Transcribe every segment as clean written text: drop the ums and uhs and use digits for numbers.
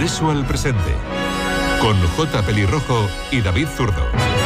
Regreso al presente. Con J. Pelirrojo y David Zurdo.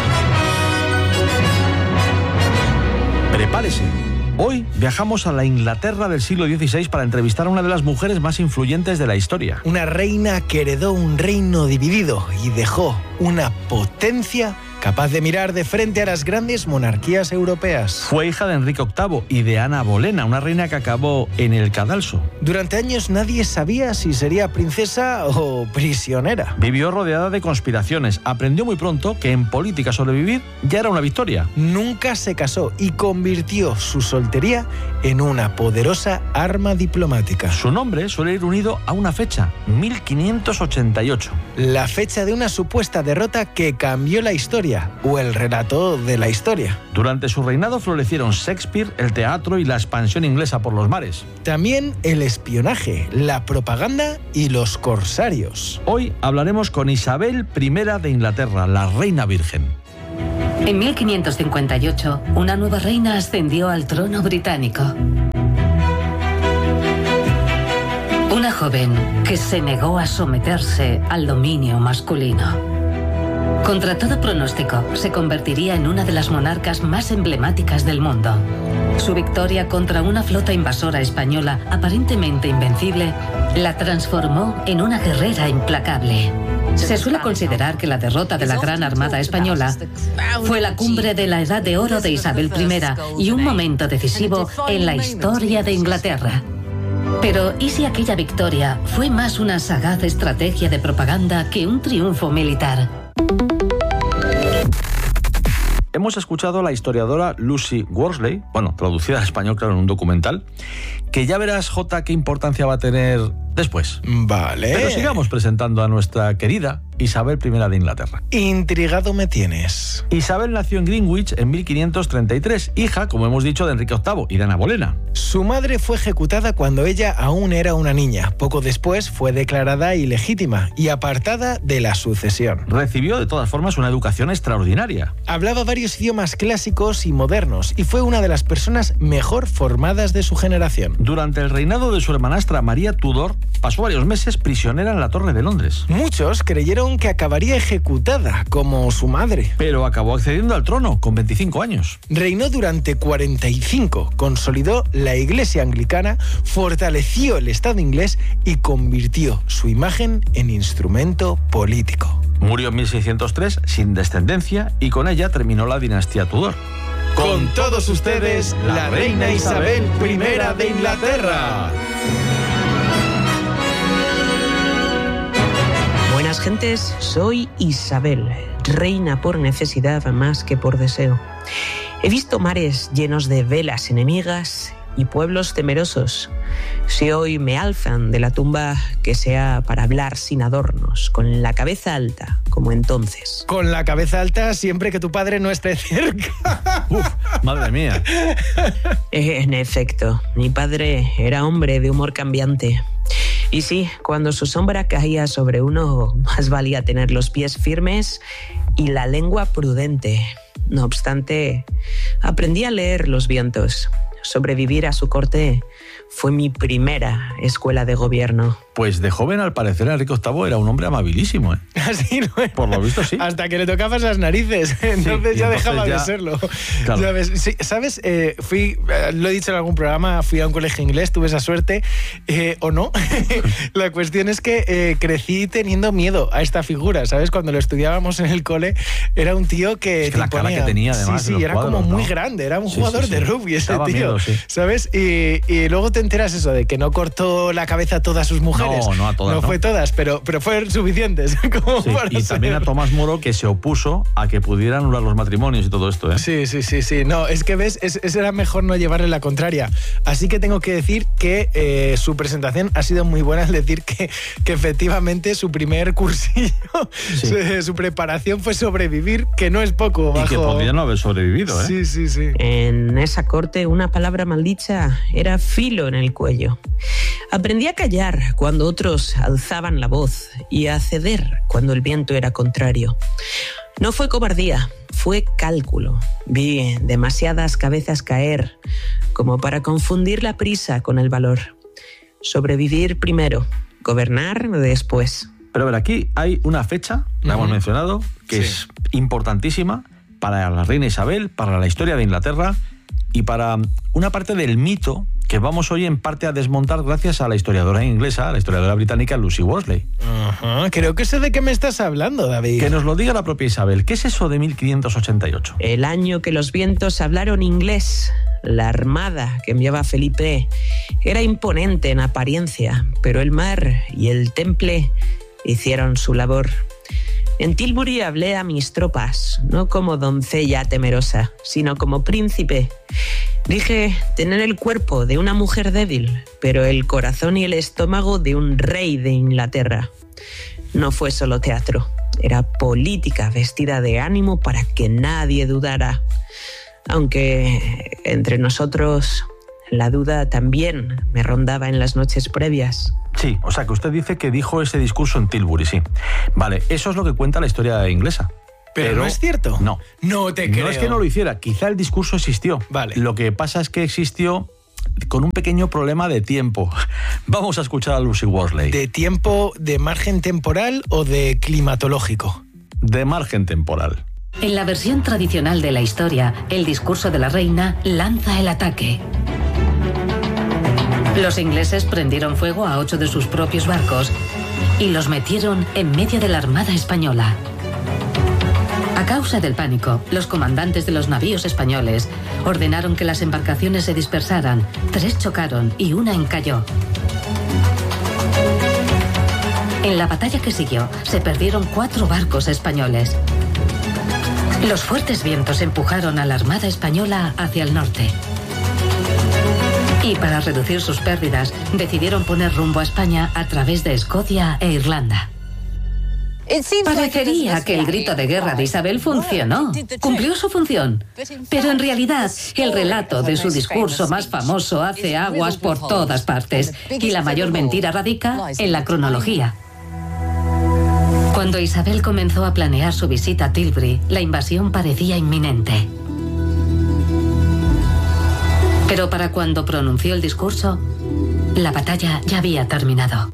Prepárese. Hoy viajamos a la Inglaterra del siglo XVI para entrevistar a una de las mujeres más influyentes de la historia. Una reina que heredó un reino dividido y dejó una potencia capaz de mirar de frente a las grandes monarquías europeas. Fue hija de Enrique VIII y de Ana Bolena, una reina que acabó en el cadalso. Durante años nadie sabía si sería princesa o prisionera. Vivió rodeada de conspiraciones. Aprendió muy pronto que en política sobrevivir ya era una victoria. Nunca se casó y convirtió su soltería en una poderosa arma diplomática. Su nombre suele ir unido a una fecha, 1588. La fecha de una supuesta derrota que cambió la historia, o el relato de la historia. Durante su reinado florecieron Shakespeare, el teatro y la expansión inglesa por los mares. También el espionaje, la propaganda y los corsarios. Hoy hablaremos con Isabel I de Inglaterra, la reina virgen. En 1558, una nueva reina ascendió al trono británico. Una joven que se negó a someterse al dominio masculino. Contra todo pronóstico, se convertiría en una de las monarcas más emblemáticas del mundo. Su victoria contra una flota invasora española aparentemente invencible la transformó en una guerrera implacable. Se suele considerar que la derrota de la Gran Armada Española fue la cumbre de la Edad de Oro de Isabel I y un momento decisivo en la historia de Inglaterra. Pero, ¿y si aquella victoria fue más una sagaz estrategia de propaganda que un triunfo militar? Hemos escuchado a la historiadora Lucy Worsley, traducida al español, claro, en un documental, que ya verás, Jota, qué importancia va a tener después. Vale. Pero sigamos presentando a nuestra querida Isabel I de Inglaterra. Intrigado me tienes. Isabel nació en Greenwich en 1533, hija, como hemos dicho, de Enrique VIII y de Ana Bolena. Su madre fue ejecutada cuando ella aún era una niña. Poco después fue declarada ilegítima y apartada de la sucesión. Recibió, de todas formas, una educación extraordinaria. Hablaba varios idiomas clásicos y modernos y fue una de las personas mejor formadas de su generación. Durante el reinado de su hermanastra María Tudor, pasó varios meses prisionera en la Torre de Londres. Muchos creyeron que acabaría ejecutada, como su madre. Pero acabó accediendo al trono con 25 años. Reinó durante 45, consolidó la Iglesia anglicana, fortaleció el Estado inglés y convirtió su imagen en instrumento político. Murió en 1603 sin descendencia y con ella terminó la dinastía Tudor. Con todos ustedes, la reina Isabel I de Inglaterra. Buenas gentes, soy Isabel, reina por necesidad más que por deseo. He visto mares llenos de velas enemigas y pueblos temerosos. Si hoy me alzan de la tumba, que sea para hablar sin adornos, con la cabeza alta, como entonces. Con la cabeza alta siempre que tu padre no esté cerca. Uf, madre mía. En efecto, mi padre era hombre de humor cambiante. Y sí, cuando su sombra caía sobre uno, más valía tener los pies firmes y la lengua prudente. No obstante, aprendí a leer los vientos. Sobrevivir a su corte fue mi primera escuela de gobierno. Pues de joven, al parecer, Enrique VIII era un hombre amabilísimo, ¿eh? Así no es. Por lo visto, sí. Hasta que le tocabas las narices. Entonces ya dejaba de serlo. Claro. ¿Sabes? Lo he dicho en algún programa, fui a un colegio inglés, tuve esa suerte, o no. La cuestión es que crecí teniendo miedo a esta figura, ¿sabes? Cuando lo estudiábamos en el cole, era un tío que... Es que la cara que tenía, además, sí, era cuadros, como muy ¿no? grande, era un jugador de rugby ese Daba tío, miedo, sí. ¿sabes? Y luego te enteras eso, de que no cortó la cabeza a todas sus mujeres. No a todas, no fue todas, pero fueron suficientes. Como sí, para y también a Tomás Moro, que se opuso a que pudieran anular los matrimonios y todo esto, ¿eh? Sí. No, es que ves, era mejor no llevarle la contraria. Así que tengo que decir que su presentación ha sido muy buena, es decir, que efectivamente su primer cursillo, su preparación fue sobrevivir, que no es poco. Y que podría no haber sobrevivido, ¿eh? Sí. En esa corte, una palabra maldicha era filo en el cuello. Aprendí a callar cuando otros alzaban la voz y a ceder cuando el viento era contrario. No fue cobardía, fue cálculo. Vi demasiadas cabezas caer como para confundir la prisa con el valor. Sobrevivir primero, gobernar después. Pero a ver, aquí hay una fecha, la hemos mencionado, que es importantísima para la reina Isabel, para la historia de Inglaterra y para una parte del mito que vamos hoy en parte a desmontar gracias a la historiadora inglesa, la historiadora británica Lucy Worsley. Ajá, creo que sé de qué me estás hablando, David. Que nos lo diga la propia Isabel. ¿Qué es eso de 1588? El año que los vientos hablaron inglés. La armada que enviaba Felipe era imponente en apariencia, pero el mar y el temple hicieron su labor. En Tilbury hablé a mis tropas, no como doncella temerosa, sino como príncipe. Dije tener el cuerpo de una mujer débil, pero el corazón y el estómago de un rey de Inglaterra. No fue solo teatro, era política vestida de ánimo para que nadie dudara. Aunque entre nosotros la duda también me rondaba en las noches previas. Sí, o sea que usted dice que dijo ese discurso en Tilbury, sí. Vale, eso es lo que cuenta la historia inglesa. ¿Pero no es cierto? No. No te creo. No es que no lo hiciera, quizá el discurso existió. Vale. Lo que pasa es que existió con un pequeño problema de tiempo. Vamos a escuchar a Lucy Worsley. ¿De tiempo, de margen temporal o de climatológico? De margen temporal. En la versión tradicional de la historia, el discurso de la reina lanza el ataque. Los ingleses prendieron fuego a 8 de sus propios barcos y los metieron en medio de la armada española. A causa del pánico, los comandantes de los navíos españoles ordenaron que las embarcaciones se dispersaran. 3 chocaron y una encalló. En la batalla que siguió, se perdieron 4 barcos españoles. Los fuertes vientos empujaron a la armada española hacia el norte. Y para reducir sus pérdidas, decidieron poner rumbo a España a través de Escocia e Irlanda. Parecería que el grito de guerra de Isabel funcionó, cumplió su función. Pero en realidad, el relato de su discurso más famoso hace aguas por todas partes. Y la mayor mentira radica en la cronología. Cuando Isabel comenzó a planear su visita a Tilbury, la invasión parecía inminente. Pero para cuando pronunció el discurso, la batalla ya había terminado.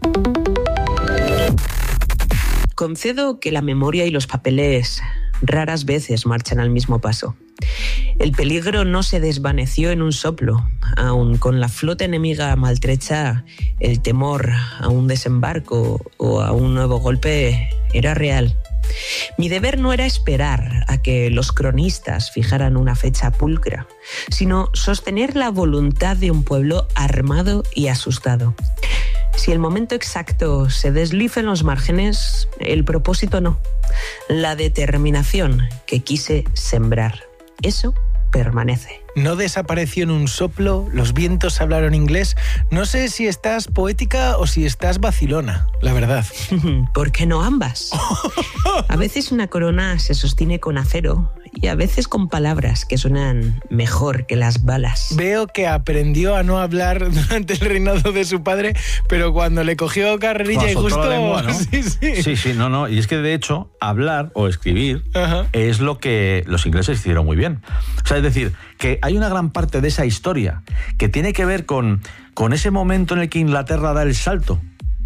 Concedo que la memoria y los papeles raras veces marchan al mismo paso. El peligro no se desvaneció en un soplo. Aun con la flota enemiga maltrecha, el temor a un desembarco o a un nuevo golpe era real. Mi deber no era esperar a que los cronistas fijaran una fecha pulcra, sino sostener la voluntad de un pueblo armado y asustado. Si el momento exacto se desliza en los márgenes, el propósito no. La determinación que quise sembrar. Eso permanece. No desapareció en un soplo, los vientos hablaron inglés. No sé si estás poética o si estás vacilona, la verdad. ¿Por qué no ambas? A veces una corona se sostiene con acero y a veces con palabras que suenan mejor que las balas. Veo que aprendió a no hablar durante el reinado de su padre, pero cuando le cogió carrerilla y justo... Lengua, ¿no? Sí, no. Y es que de hecho, hablar o escribir es lo que los ingleses hicieron muy bien. O sea, es decir, que hay una gran parte de esa historia que tiene que ver con ese momento en el que Inglaterra da el salto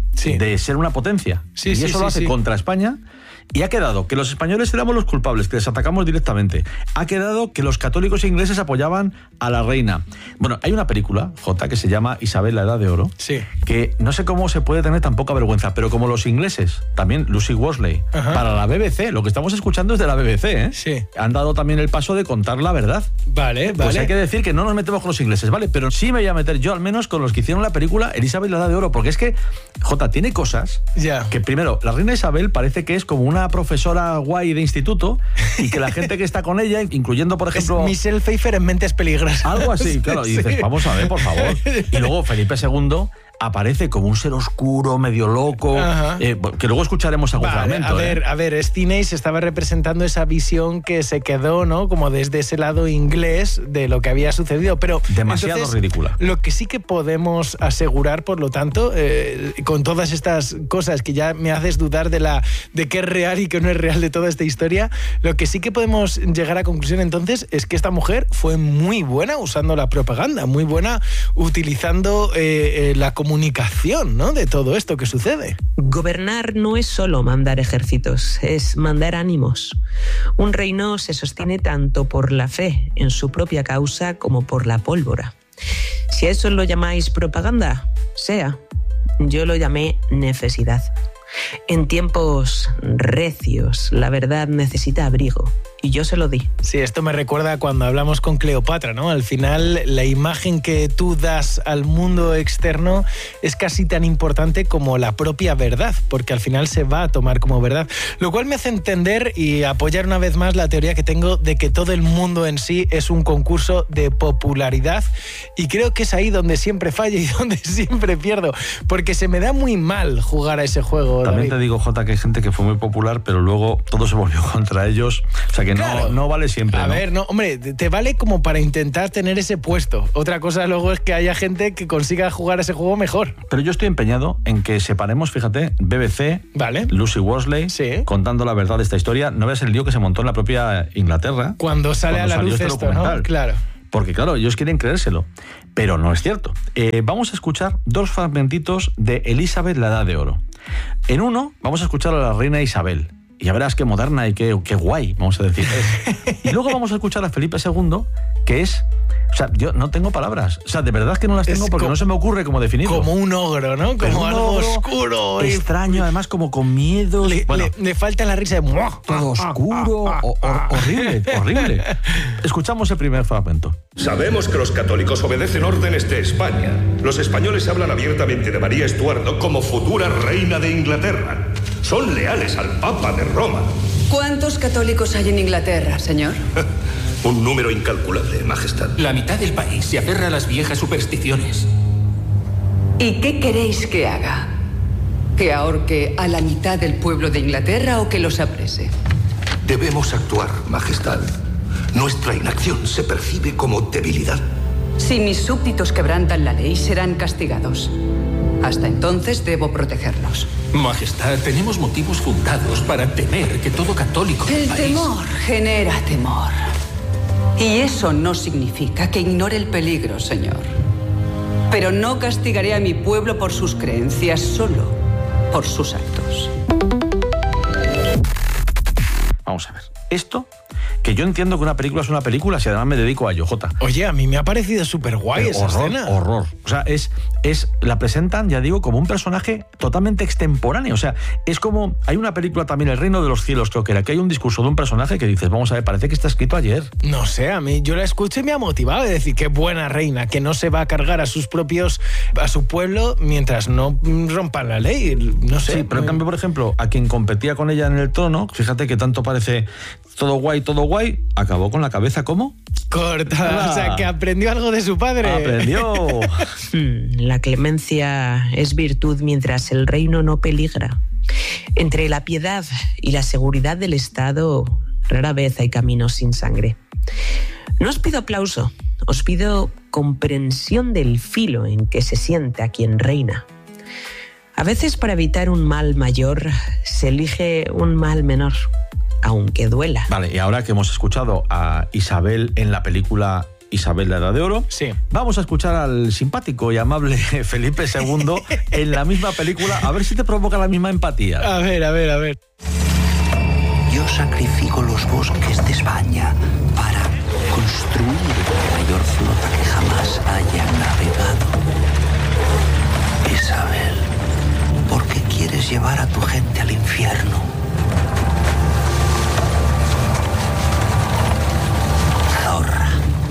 de ser una potencia. Y eso lo hace contra España. Y ha quedado que los españoles éramos los culpables, que les atacamos directamente. Ha quedado que los católicos ingleses apoyaban a la reina. Bueno, hay una película, Jota, que se llama Isabel, la Edad de Oro, que no sé cómo se puede tener tan poca vergüenza, pero como los ingleses, también Lucy Worsley, para la BBC, lo que estamos escuchando es de la BBC, ¿eh? Sí. Han dado también el paso de contar la verdad. Vale. Pues hay que decir que no nos metemos con los ingleses, ¿vale? Pero sí me voy a meter yo al menos con los que hicieron la película Isabel, la Edad de Oro, porque es que, Jota, tiene cosas que primero, la reina Isabel parece que es como una profesora guay de instituto y que la gente que está con ella, incluyendo, por ejemplo... Es Michelle Pfeiffer en Mentes Peligrosas. Algo así, claro. Y dices, vamos a ver, por favor. Y luego Felipe II aparece como un ser oscuro, medio loco, que luego escucharemos algún fragmento. A ver, Stinney se estaba representando esa visión que se quedó, ¿no? Como desde ese lado inglés de lo que había sucedido, pero... Demasiado entonces, ridícula. Lo que sí que podemos asegurar, por lo tanto, con todas estas cosas que ya me haces dudar de qué es real y qué no es real de toda esta historia, lo que sí que podemos llegar a conclusión entonces es que esta mujer fue muy buena usando la propaganda, muy buena utilizando la comunicación comunicación, ¿no?, de todo esto que sucede. Gobernar no es solo mandar ejércitos, es mandar ánimos. Un reino se sostiene tanto por la fe en su propia causa como por la pólvora. Si a eso lo llamáis propaganda, sea. Yo lo llamé necesidad. En tiempos recios, la verdad necesita abrigo. Y yo se lo di. Sí, esto me recuerda a cuando hablamos con Cleopatra, ¿no? Al final, la imagen que tú das al mundo externo es casi tan importante como la propia verdad, porque al final se va a tomar como verdad. Lo cual me hace entender y apoyar una vez más la teoría que tengo de que todo el mundo en sí es un concurso de popularidad, y creo que es ahí donde siempre fallo y donde siempre pierdo, porque se me da muy mal jugar a ese juego. También David. te digo, Jota, que hay gente que fue muy popular, pero luego todo se volvió contra ellos. O sea que claro, no vale siempre. A ver, no, hombre, te vale como para intentar tener ese puesto. Otra cosa luego es que haya gente que consiga jugar ese juego mejor. Pero yo estoy empeñado en que separemos, fíjate, BBC, vale, Lucy Worsley, sí, contando la verdad de esta historia. No veas el lío que se montó en la propia Inglaterra. Cuando sale a la luz esto, ¿no? Claro. Porque claro, ellos quieren creérselo, pero no es cierto. Vamos a escuchar 2 fragmentitos de Elizabeth, la Edad de Oro. En uno vamos a escuchar a la reina Isabel. Y ya verás qué moderna y qué guay, vamos a decir. Y luego vamos a escuchar a Felipe II, que es... O sea, yo no tengo palabras. O sea, de verdad que no las tengo porque no se me ocurre cómo definirlo. Como un ogro, ¿no? Como algo oscuro. Extraño, además como con miedo. Le falta la risa de... Todo oscuro, horrible, horrible. Escuchamos el primer fragmento. Sabemos que los católicos obedecen órdenes de España. Los españoles hablan abiertamente de María Estuardo como futura reina de Inglaterra. Son leales al Papa de Roma. ¿Cuántos católicos hay en Inglaterra, señor? Un número incalculable, Majestad. La mitad del país se aferra a las viejas supersticiones. ¿Y qué queréis que haga? ¿Que ahorque a la mitad del pueblo de Inglaterra o que los aprese? Debemos actuar, Majestad. Nuestra inacción se percibe como debilidad. Si mis súbditos quebrantan la ley, serán castigados. Hasta entonces debo protegerlos. Majestad, tenemos motivos fundados para temer que todo católico del El país... temor genera temor. Y eso no significa que ignore el peligro, señor. Pero no castigaré a mi pueblo por sus creencias, solo por sus actos. Vamos a ver. Esto, que yo entiendo que una película es una película, si además me dedico a ello, Jota. Oye, a mí me ha parecido súper guay esa escena. Horror. O sea, la presentan, ya digo, como un personaje totalmente extemporáneo. O sea, es como... Hay una película también, El Reino de los Cielos, creo que era, que hay un discurso de un personaje que dices, vamos a ver, parece que está escrito ayer. No sé, a mí yo la escucho y me ha motivado a decir, qué buena reina, que no se va a cargar a su pueblo mientras no rompan la ley. No sé. Sí, pero en cambio, por ejemplo, a quien competía con ella en el trono, fíjate que tanto parece todo guay, acabó con la cabeza, ¿cómo? Cortada. O sea, que aprendió algo de su padre. Aprendió. La clemencia es virtud mientras el reino no peligra. Entre la piedad y la seguridad del Estado, rara vez hay caminos sin sangre. No os pido aplauso, os pido comprensión del filo en que se sienta quien reina. A veces, para evitar un mal mayor, se elige un mal menor, aunque duela. Vale, y ahora que hemos escuchado a Isabel en la película Isabel, la Edad de Oro, sí, vamos a escuchar al simpático y amable Felipe II en la misma película, a ver si te provoca la misma empatía. A ver. Yo sacrifico los bosques de España para construir la mayor flota que jamás haya navegado. Isabel, ¿por qué quieres llevar a tu gente al infierno? Zorra.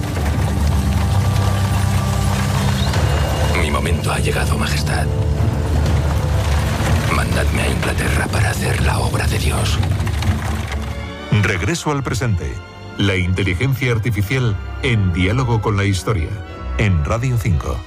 Mi momento ha llegado, Majestad. Mandadme a Inglaterra para hacer la obra de Dios. Regreso al presente. La inteligencia artificial en diálogo con la historia. En Radio 5.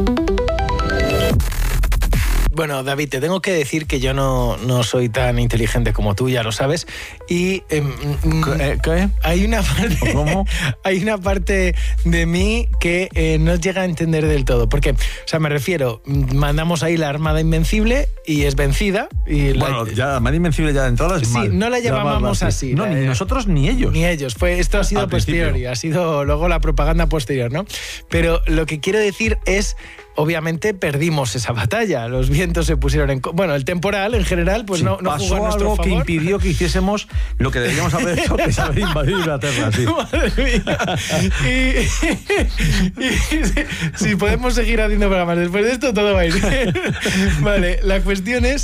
Bueno, David, te tengo que decir que yo no soy tan inteligente como tú, ya lo sabes. Y ¿Qué? Hay una parte, ¿Cómo? Hay una parte de mí que no llega a entender del todo. Porque, o sea, me refiero, mandamos ahí la Armada Invencible y es vencida. Y bueno, ya la Armada Invencible ya de entrada es mal. Sí, no la llamábamos así. No, ni nosotros ni ellos. Ni ellos. Esto ha sido posterior, ha sido luego la propaganda posterior, ¿no? Pero lo que quiero decir es... obviamente perdimos esa batalla. Los vientos se pusieron en... Bueno, el temporal en general pues no jugó a nuestro algo favor. Que impidió que hiciésemos lo que deberíamos haber hecho, que es haber invadido Inglaterra. Sí. Madre mía. Y si podemos seguir haciendo programas después de esto, todo va a ir bien. Vale, la cuestión es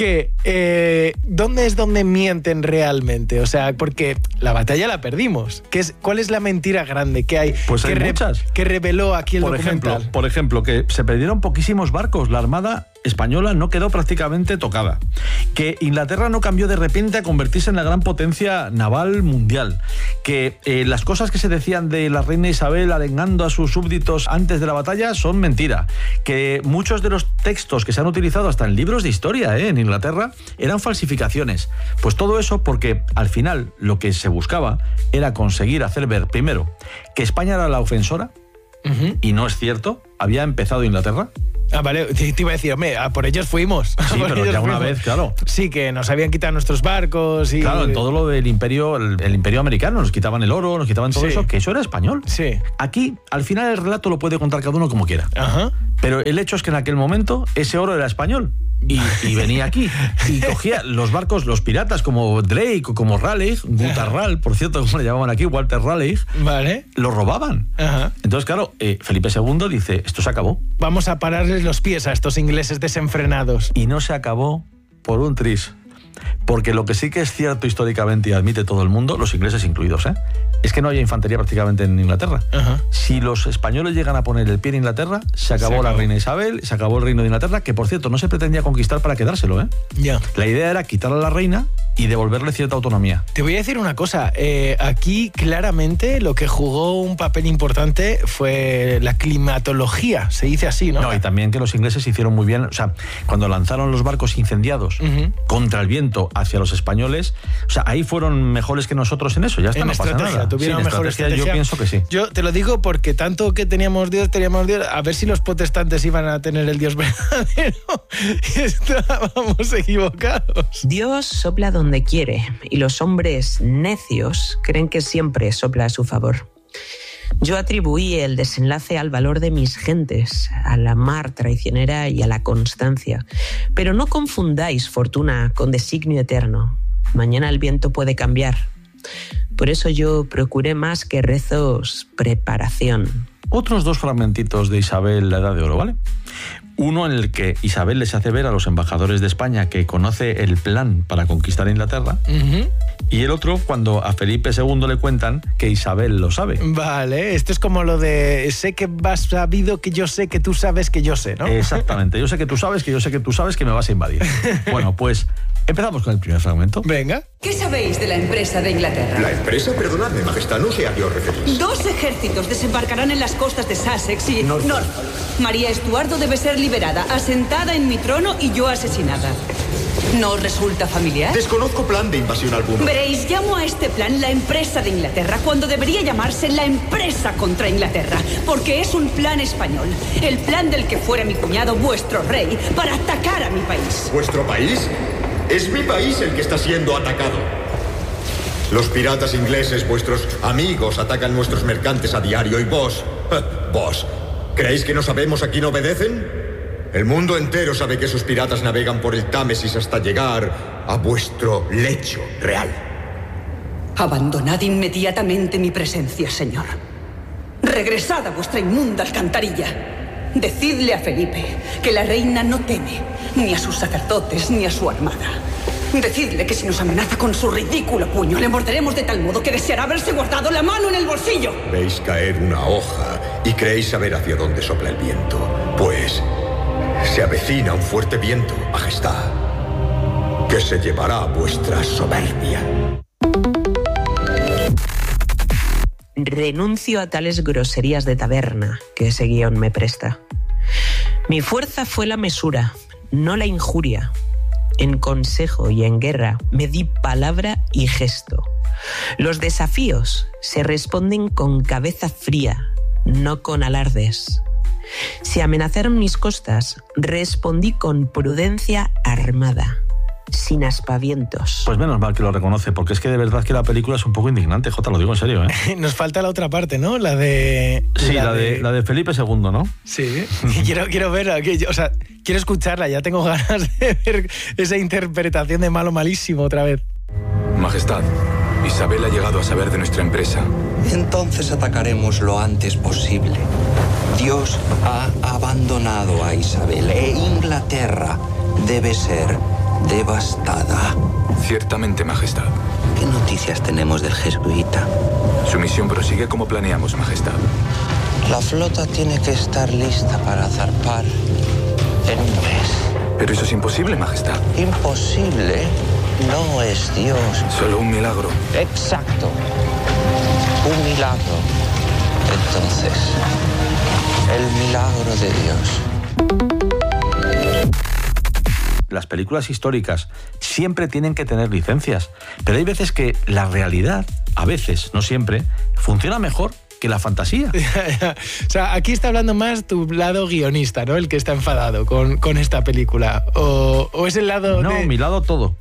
que ¿dónde es donde mienten realmente? O sea, porque la batalla la perdimos. ¿Cuál es la mentira grande que hay? Pues hay muchas. Que reveló aquí el documental. Por ejemplo, que se perdieron poquísimos barcos. La Armada española no quedó prácticamente tocada. Que Inglaterra no cambió de repente a convertirse en la gran potencia naval mundial. Que las cosas que se decían de la reina Isabel arengando a sus súbditos antes de la batalla son mentira. Que muchos de los textos que se han utilizado hasta en libros de historia en Inglaterra eran falsificaciones. Pues todo eso porque al final lo que se buscaba era conseguir hacer ver, primero, que España era la ofensora, y no es cierto, había empezado Inglaterra. Ah, vale, te iba a decir, hombre, por ellos fuimos. Sí, pero ya una vez, claro. Sí, que nos habían quitado nuestros barcos y... Claro, en todo lo del imperio, el imperio americano, nos quitaban el oro, nos quitaban todo eso, que eso era español. Sí. Aquí, al final, el relato lo puede contar cada uno como quiera. Ajá. Pero el hecho es que en aquel momento ese oro era español. Y venía aquí y cogía los barcos, los piratas como Drake o como Raleigh, Gutarral, por cierto, como le llamaban aquí, Walter Raleigh, vale, los robaban. Ajá. Entonces, claro, Felipe II dice, esto se acabó. Vamos a pararles los pies a estos ingleses desenfrenados. Y no se acabó por un tris. Porque lo que sí que es cierto históricamente y admite todo el mundo, los ingleses incluidos, es que no había infantería prácticamente en Inglaterra. Ajá. Si los españoles llegan a poner el pie en Inglaterra, se acabó la reina Isabel, se acabó el reino de Inglaterra, que por cierto no se pretendía conquistar para quedárselo. Ya. La idea era quitarle a la reina y devolverle cierta autonomía. Te voy a decir una cosa, aquí claramente lo que jugó un papel importante fue la climatología, se dice así, ¿no? No, y también que los ingleses hicieron muy bien, o sea, cuando lanzaron los barcos incendiados contra el viento hacia los españoles, o sea, ahí fueron mejores que nosotros en eso, ya está, en no pasa nada. Tuvieron mejor estrategia. Yo pienso que sí. Yo te lo digo porque tanto que teníamos Dios, a ver si los protestantes iban a tener el Dios verdadero y estábamos equivocados. Dios sopla donde quiere y los hombres necios creen que siempre sopla a su favor. Yo atribuí el desenlace al valor de mis gentes, a la mar traicionera y a la constancia. Pero no confundáis fortuna con designio eterno. Mañana el viento puede cambiar. Por eso yo procuré más que rezos, preparación. Otros dos fragmentitos de Isabel, la Edad de Oro, ¿vale? Uno en el que Isabel les hace ver a los embajadores de España que conoce el plan para conquistar Inglaterra. Y el otro cuando a Felipe II le cuentan que Isabel lo sabe. Vale, esto es como lo de sé que vas sabido que yo sé que tú sabes que yo sé, ¿no? Exactamente, yo sé que tú sabes que yo sé que tú sabes que me vas a invadir. Bueno, pues empezamos con el primer fragmento. Venga. ¿Qué sabéis de la empresa de Inglaterra? ¿La empresa? Perdonadme, majestad, no sé a qué os referís. 2 ejércitos desembarcarán en las costas de Sussex y Norfolk. María Estuardo debe ser liberada, asentada en mi trono y yo asesinada. ¿No os resulta familiar? Desconozco plan de invasión alguno. Veréis, llamo a este plan la empresa de Inglaterra cuando debería llamarse la empresa contra Inglaterra, porque es un plan español, el plan del que fuera mi cuñado, vuestro rey, para atacar a mi país. ¿Vuestro país? Es mi país el que está siendo atacado. Los piratas ingleses, vuestros amigos, atacan nuestros mercantes a diario y vos, ¿creéis que no sabemos a quién obedecen? El mundo entero sabe que esos piratas navegan por el Támesis hasta llegar a vuestro lecho real. Abandonad inmediatamente mi presencia, señor. Regresad a vuestra inmunda alcantarilla. Decidle a Felipe que la reina no teme ni a sus sacerdotes ni a su armada. Decidle que si nos amenaza con su ridículo puño, le morderemos de tal modo que deseará haberse guardado la mano en el bolsillo. Veis caer una hoja y creéis saber hacia dónde sopla el viento. Pues se avecina un fuerte viento, majestad, que se llevará vuestra soberbia. Renuncio a tales groserías de taberna que ese guión me presta. Mi fuerza fue la mesura, no la injuria. En consejo y en guerra me di palabra y gesto. Los desafíos se responden con cabeza fría, no con alardes. Si amenazaron mis costas, respondí con prudencia armada. sin aspavientos. Pues menos mal que lo reconoce, porque es que de verdad que la película es un poco indignante, Jota, lo digo en serio, ¿eh? Nos falta la otra parte, ¿no? La de... Sí, la de Felipe II, ¿no? Sí, quiero ver aquello, o sea, quiero escucharla, ya tengo ganas de ver esa interpretación de malo malísimo otra vez. Majestad, Isabel ha llegado a saber de nuestra empresa. Entonces atacaremos lo antes posible. Dios ha abandonado a Isabel e Inglaterra debe ser devastada. Ciertamente, Majestad. ¿Qué noticias tenemos del jesuita? Su misión prosigue como planeamos, Majestad. La flota tiene que estar lista para zarpar en un mes. Pero eso es imposible, Majestad. Imposible no es Dios. Solo un milagro. Exacto. Un milagro. Entonces, el milagro de Dios. Las películas históricas siempre tienen que tener licencias, pero hay veces que la realidad, a veces, no siempre, funciona mejor que la fantasía. O sea, aquí está hablando más tu lado guionista, ¿no? El que está enfadado con esta película. ¿O es el lado No, mi lado todo.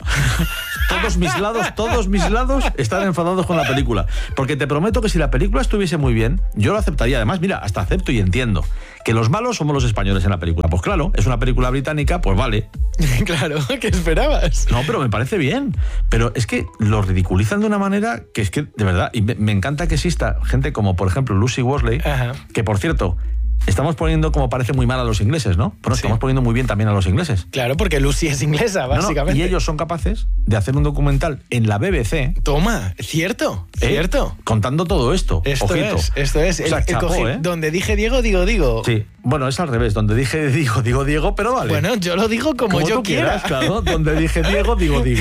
Todos mis lados están enfadados con la película. Porque te prometo que si la película estuviese muy bien, yo lo aceptaría. Además, mira, hasta acepto y entiendo que los malos somos los españoles en la película. Pues claro, es una película británica, pues vale. Claro, ¿qué esperabas? No, pero me parece bien. Pero es que lo ridiculizan de una manera que es que, de verdad, y me encanta que exista gente como, por ejemplo, Lucy Worsley, que, por cierto, estamos poniendo como parece muy mal a los ingleses, ¿no? Pero sí, estamos poniendo muy bien también a los ingleses. Claro, porque Lucy es inglesa, básicamente. Y ellos son capaces de hacer un documental en la BBC. Toma, cierto. Contando todo esto. Esto es. O sea, chapó, donde dije Diego, digo. Sí, bueno, es al revés. Donde dije Diego, pero vale. Bueno, yo lo digo como yo quiera. Claro, donde dije Diego.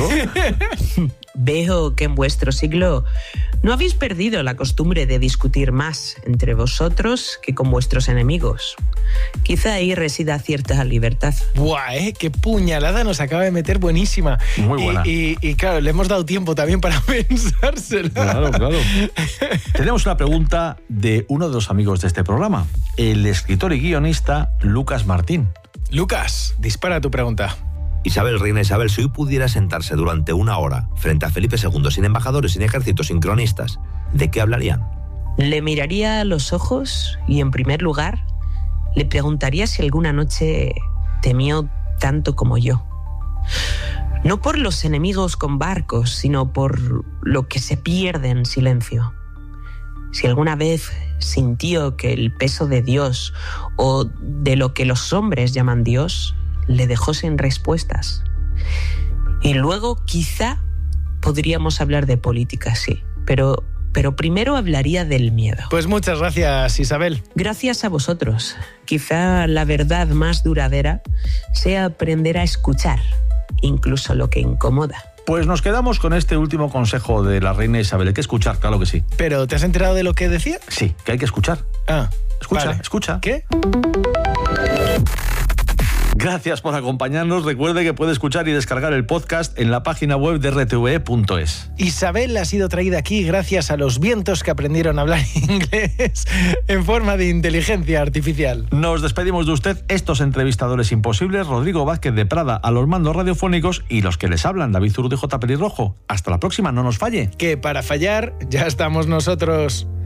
Veo que en vuestro siglo no habéis perdido la costumbre de discutir más entre vosotros que con vuestros enemigos. Quizá ahí resida cierta libertad. ¡Buah, qué puñalada nos acaba de meter! Buenísima. Muy buena. Y claro, le hemos dado tiempo también para pensársela. Claro. Tenemos una pregunta de uno de los amigos de este programa, el escritor y guionista Lucas Martín. Lucas, dispara tu pregunta. Isabel, reina Isabel, si hoy pudiera sentarse durante 1 hora frente a Felipe II, sin embajadores, sin ejército, sin cronistas, ¿de qué hablarían? Le miraría a los ojos y, en primer lugar, le preguntaría si alguna noche temió tanto como yo. No por los enemigos con barcos, sino por lo que se pierde en silencio. Si alguna vez sintió que el peso de Dios o de lo que los hombres llaman Dios le dejó sin respuestas. Y luego quizá podríamos hablar de política, sí, pero primero hablaría del miedo. Pues muchas gracias, Isabel. Gracias a vosotros. Quizá la verdad más duradera sea aprender a escuchar, incluso lo que incomoda. Pues nos quedamos con este último consejo de la reina Isabel. Hay que escuchar, claro que sí. ¿Pero te has enterado de lo que decía? Sí, que hay que escuchar. Escucha. ¿Qué? Gracias por acompañarnos. Recuerde que puede escuchar y descargar el podcast en la página web de rtve.es. Isabel ha sido traída aquí gracias a los vientos que aprendieron a hablar inglés en forma de inteligencia artificial. Nos despedimos de usted, estos entrevistadores imposibles, Rodrigo Vázquez de Prada a los mandos radiofónicos y los que les hablan, David Zurdo y J. Pelirrojo. Hasta la próxima, no nos falle. Que para fallar ya estamos nosotros.